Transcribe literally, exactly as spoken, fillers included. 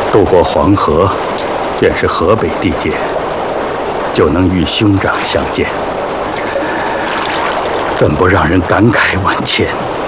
渡过黄河，便是河北地界，就能与兄长相见，怎不让人感慨万千？